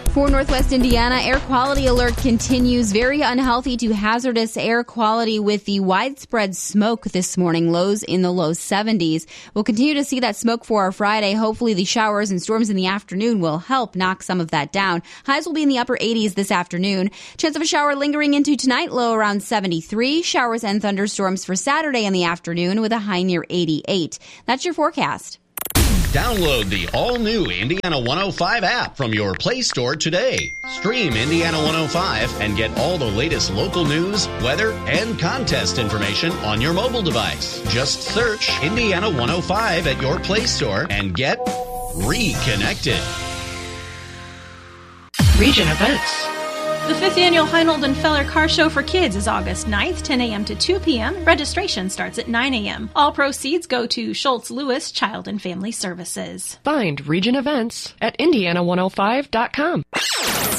For Northwest Indiana, air quality alert continues. Very unhealthy to hazardous air quality with the widespread smoke this morning. Lows in the low 70s. We'll continue to see that smoke for our Friday. Hopefully the showers and storms in the afternoon will help knock some of that down. Highs will be in the upper 80s this afternoon. Chance of a shower lingering into tonight, low around 73. Showers and thunderstorms for Saturday in the afternoon with a high near 88. That's your forecast. Download the all-new Indiana 105 app from your Play Store today. Stream Indiana 105 and get all the latest local news, weather, and contest information on your mobile device. Just search Indiana 105 at your Play Store and get reconnected. Region events. The 5th Annual Heinold and Feller Car Show for Kids is August 9th, 10 a.m. to 2 p.m. Registration starts at 9 a.m. All proceeds go to Schultz Lewis Child and Family Services. Find region events at Indiana105.com.